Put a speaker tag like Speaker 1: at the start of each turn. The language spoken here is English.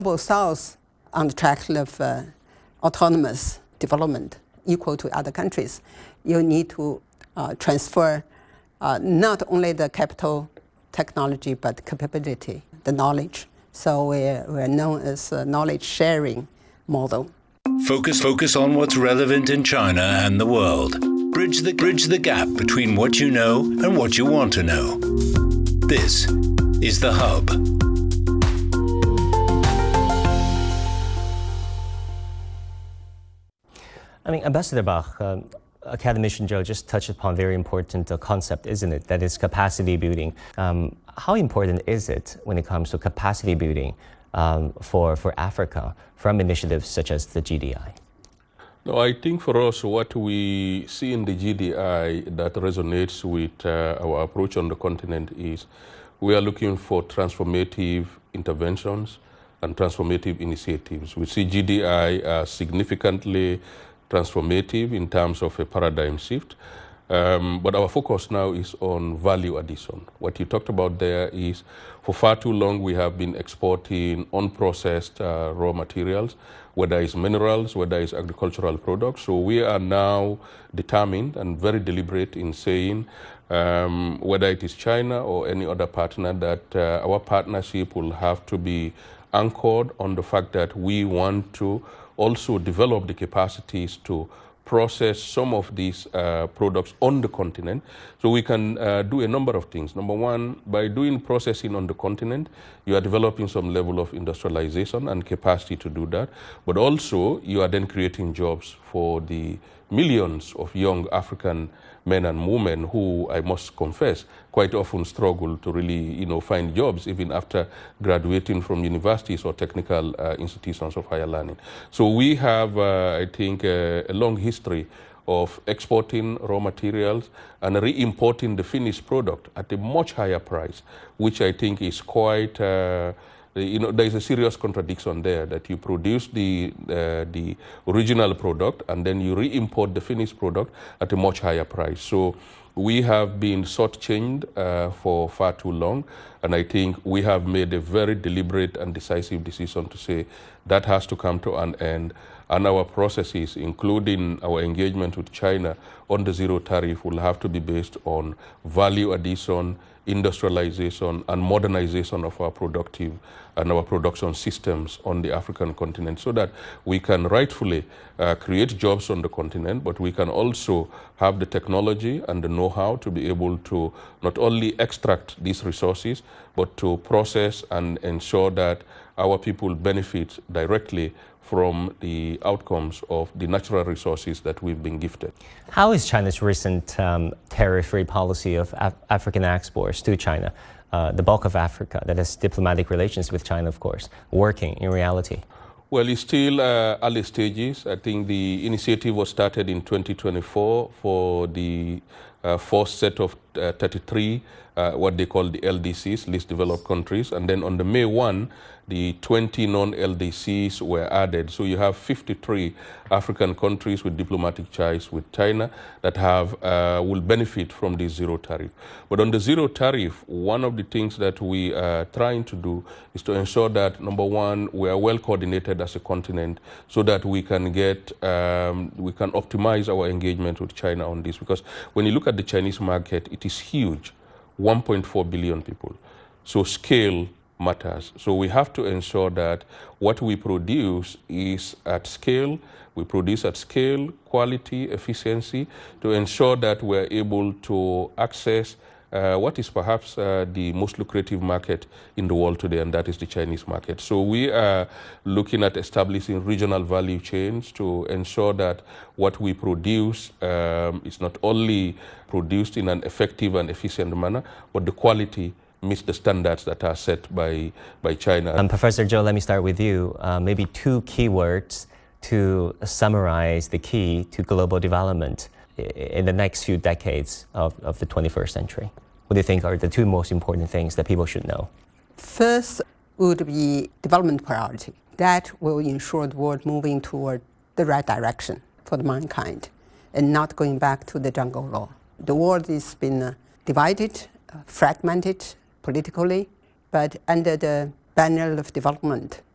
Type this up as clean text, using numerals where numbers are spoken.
Speaker 1: Global South on the track of autonomous development equal to other countries, you need to transfer not only the capital technology, but capability, the knowledge. So we're known as a knowledge sharing model.
Speaker 2: Focus on what's relevant in China and the world. Bridge the gap between what you know and what you want to know. This is The Hub.
Speaker 3: Ambassador Bach, Academician Zhou just touched upon a very important concept, isn't it? That is capacity building. How important is it when it comes to capacity building for Africa from initiatives such as the GDI?
Speaker 4: No, I think for us, what we see in the GDI that resonates with our approach on the continent is we are looking for transformative interventions and transformative initiatives. We see GDI as significantly transformative in terms of a paradigm shift. But our focus now is on value addition. What you talked about there is for far too long we have been exporting unprocessed raw materials, whether it's minerals, whether it's agricultural products. So we are now determined and very deliberate in saying whether it is China or any other partner that our partnership will have to be anchored on the fact that we want to also develop the capacities to process some of these products on the continent. So we can do a number of things. Number one, by doing processing on the continent, you are developing some level of industrialization and capacity to do that. But also, you are then creating jobs for the millions of young African men and women who, I must confess, quite often struggle to really, find jobs even after graduating from universities or technical institutions of higher learning. So we have, I think, a long history of exporting raw materials and re-importing the finished product at a much higher price, which I think is quite there is a serious contradiction there that you produce the original product and then you re-import the finished product at a much higher price. So we have been short-changed for far too long, and I think we have made a very deliberate and decisive decision to say that has to come to an end, and our processes, including our engagement with China on the zero tariff, will have to be based on value addition, industrialization, and modernization of our productive and our production systems on the African continent so that we can rightfully create jobs on the continent, but we can also have the technology and the know-how to be able to not only extract these resources, but to process and ensure that our people benefit directly from the outcomes of the natural resources that we've been gifted.
Speaker 3: How is China's recent tariff-free policy of African exports to China, the bulk of Africa that has diplomatic relations with China, of course, working in reality?
Speaker 4: Well, it's still early stages. I think the initiative was started in 2024 for the first set of 33, what they call the LDCs, least developed countries. And then on the May 1, the 20 non-LDCs were added. So you have 53 African countries with diplomatic ties with China that will benefit from this zero tariff. But on the zero tariff, one of the things that we are trying to do is to ensure that, number one, we are well coordinated as a continent so that we can we can optimize our engagement with China on this. Because when you look at the Chinese market, it is huge, 1.4 billion people. So scale matters. So we have to ensure that what we produce is at scale. We produce at scale, quality, efficiency, to ensure that we're able to access what is perhaps the most lucrative market in the world today, and that is the Chinese market. So we are looking at establishing regional value chains to ensure that what we produce is not only produced in an effective and efficient manner, but the quality meets the standards that are set by China.
Speaker 3: Professor Zhou, let me start with you. Maybe two keywords to summarize the key to global development in the next few decades of the 21st century. What do you think are the two most important things that people should know?
Speaker 1: First would be development priority. That will ensure the world moving toward the right direction for mankind and not going back to the jungle law. The world has been divided, fragmented politically, but under the banner of development,